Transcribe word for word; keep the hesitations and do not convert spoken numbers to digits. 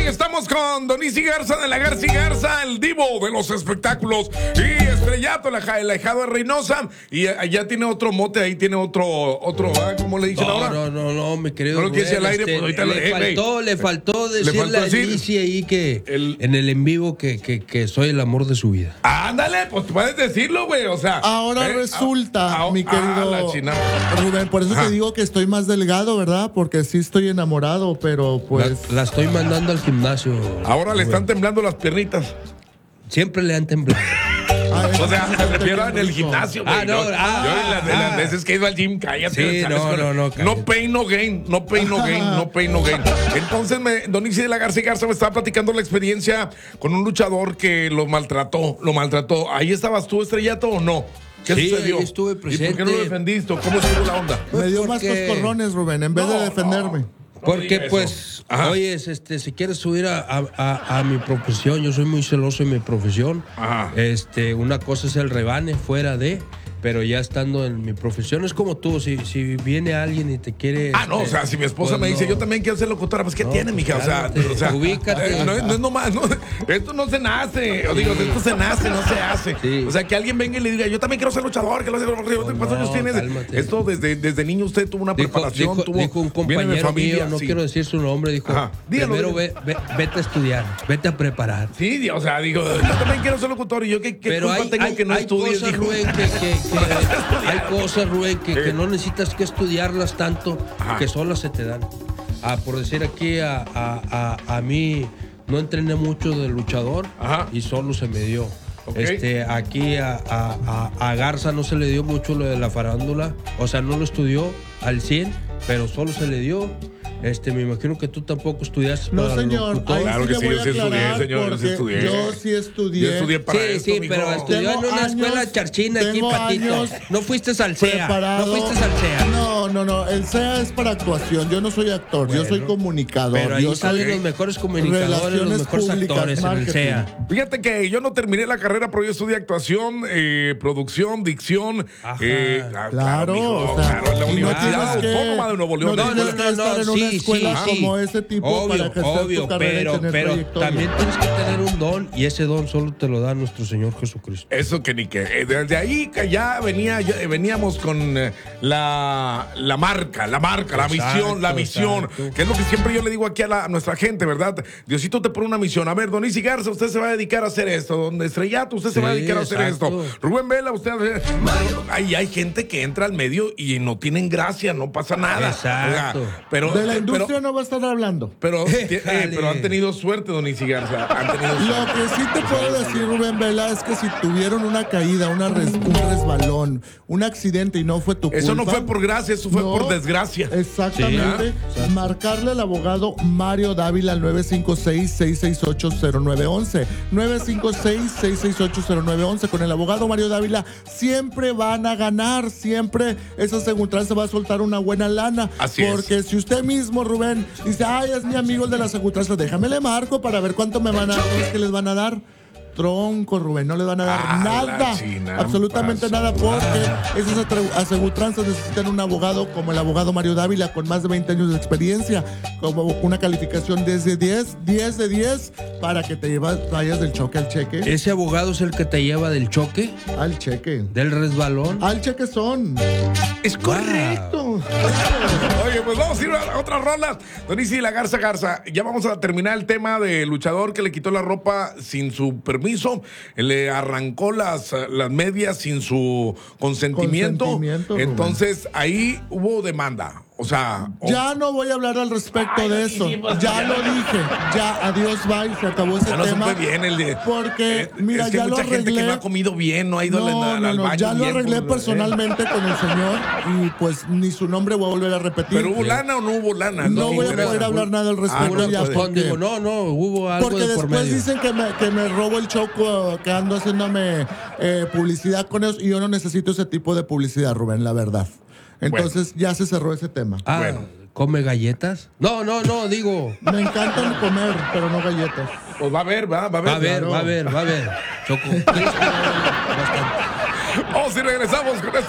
estamos con Donizy Garza de la Garza y Garza, el divo de los espectáculos. Y Estrellato, el ahijado de Reynosa. Y allá tiene otro mote, ahí tiene otro, otro, ¿eh? ¿Cómo le dicen no, ahora? No, no, no, mi querido. No lo quise al aire, este, pues ahorita le, lo, eh, faltó, hey, le faltó decirle faltó a decir Lizzy ahí que el, en el en vivo que, que, que soy el amor de su vida. Ándale, pues puedes decirlo, güey, o sea. Ahora eh, resulta, a, mi querido ah, Rubén, por eso Ajá. te digo que estoy más delgado, ¿verdad? Porque sí estoy enamorado, pero pues... La, la estoy mandando al gimnasio. Ahora le están temblando las piernitas. Siempre le han temblado. Ah, o sea, me refiero en el gimnasio, güey. Ah, no, no, ah, yo las, de las ah, veces que he ido al gym, cállate. Sí, no, no, no, cállate. No pain, no gain, no pain, no gain, no pain, no gain. Entonces, me, Donizy de la Garza y Garza me estaba platicando la experiencia con un luchador que lo maltrató, lo maltrató. ¿Ahí estabas tú, Estrellato, o no? ¿Qué sí, sucedió? Ahí estuve presente. ¿Y por qué no lo defendiste? ¿Cómo estuvo la onda? Me dio porque... más coscorrones, Rubén, en vez no, de defenderme. No. No Porque pues, oye, este, si quieres subir a, a, a mi profesión, yo soy muy celoso en mi profesión. Ajá. Este, una cosa es el rebane fuera de, pero ya estando en mi profesión es como tú, si, si viene alguien y te quiere... Ah, no, este, o sea, si mi esposa pues me dice, no. yo también quiero ser locutora, pues ¿qué no, tiene, mija? O sea, o sea, ubícate. Eh, no, no es nomás, no, esto no se nace, o digo, esto se nace, no se hace. Sí. O sea, que alguien venga y le diga, yo también quiero ser luchador, que lo hace, ¿cuántos no, años tienes? Cálmate. Esto desde, desde niño usted tuvo una dijo, preparación, dijo, tuvo... Dijo un compañero familia, mío, no sí. quiero decir su nombre, dijo, Ajá. primero ve, ve, vete a estudiar, vete a preparar. Sí, o sea, digo, yo también quiero ser locutor, y yo qué, qué culpa hay, tengo hay, que no hay estudies, cosas, Rubén, que, que, que hay cosas, Rubén, que, que no necesitas que estudiarlas tanto, Ajá. que solas se te dan. Ah, por decir aquí, a, a, a, a mí no entrené mucho de luchador Ajá. y solo se me dio. Okay. Este, aquí a, a, a, a Garza no se le dio mucho lo de la farándula, o sea, no lo estudió al cien, pero solo se le dio. Este, me imagino que tú tampoco estudiaste no, para señor, locutor. ahí Claro sí que sí, voy yo sí estudié, señor, yo sí estudié. Yo sí estudié. Yo estudié para sí, esto, sí, mijo. pero estudió tengo en una años, escuela charchina aquí, Patito. No fuiste al C E A. Preparado. No fuiste al C E A. No, no, no. El C E A es para actuación. Yo no soy actor, bueno, yo soy comunicador. Pero ahí yo salen soy los mejores comunicadores, los mejores públicas, actores marketing. en el C E A. Fíjate que yo no terminé la carrera, pero yo estudié actuación, eh, producción, dicción. Eh, claro, claro, mijo, o sea, claro, la Universidad no Autónoma de Nuevo León. No, no, no, no, no, no, en una sí, escuela sí, como sí. ese tipo obvio, para que obvio, tu carrera pero, y tener pero trayectoria. también tienes que tener un don y ese don solo te lo da nuestro Señor Jesucristo. Eso que ni que. Desde ahí que ya venía, ya veníamos con eh, la, la marca, la marca, exacto, la misión, la misión, exacto. Que es lo que siempre yo le digo aquí a, la, a nuestra gente, ¿verdad? Diosito te pone una misión. A ver, Donizy Garza, usted se va a dedicar a hacer esto. Don Estrellato, usted sí, se va a dedicar a hacer exacto. esto. Rubén Vela, usted. Hay, hay gente que entra al medio y no tienen gracia, no pasa nada. Exacto. Oiga, pero, de la industria pero, no va a estar hablando. Pero, eh, pero han tenido suerte, Donizy Garza. Han tenido suerte. Lo que sí te puedo decir, Rubén Vela, es que si tuvieron una caída, una res, un resbalón, un accidente y no fue tu culpa. Eso no fue por gracia, eso fue no, por desgracia. Exactamente. Sí, marcarle al abogado Mario Dávila al nueve cinco seis, seis seis ocho, cero nueve once. nueve cinco seis, seis seis ocho, cero nueve once. Con el abogado Mario Dávila siempre van a ganar, siempre esa aseguranza se va a soltar una buena lana. Así porque es. si usted mismo, Rubén, dice, ay, es mi amigo el de la aseguranza, déjame le marco para ver cuánto me van a, que les van a dar. Tronco, Rubén, no les van a dar ah, nada, china, absolutamente pasó. nada, porque esas aseguranzas necesitan un abogado como el abogado Mario Dávila con más de veinte años de experiencia, como una calificación desde diez, diez de diez, para que te llevas, vayas del choque al cheque. ¿Ese abogado es el que te lleva del choque? Al cheque. ¿Del resbalón? Al cheque son. Es correcto. Wow. Oye, pues vamos a ir a otras rolas. Donizy la Garza Garza, ya vamos a terminar el tema del luchador que le quitó la ropa sin su permiso, le arrancó las, las medias sin su consentimiento. consentimiento Entonces Rubén. Ahí hubo demanda. O sea, ya oh. no voy a hablar al respecto Ay, de eso. Ya, ya lo dije. Ya, adiós, bye. Se acabó ese ya no tema. Supe bien el de, porque, eh, mira, es que ya mucha lo arreglé. gente que no ha comido bien, no ha ido no, al, no, al no, baño. Ya lo bien, arreglé por, personalmente eh. con el señor y pues ni su nombre voy a volver a repetir. ¿Pero hubo lana o no hubo lana? No, no voy a poder hablar nada al respecto. Ah, ya no, porque, digo, no, no, hubo algo porque de por después medio. dicen que me, que me robo el choco, que ando haciéndome eh, publicidad con ellos y yo no necesito ese tipo de publicidad, Rubén, la verdad. Entonces bueno. ya se cerró ese tema. Ah, bueno. ¿Come galletas? No, no, no, digo. Me encantan comer, pero no galletas. Pues va a haber, va, va a haber. Va a haber, claro. va a haber, va a haber. Choco. Oh, si regresamos con esto.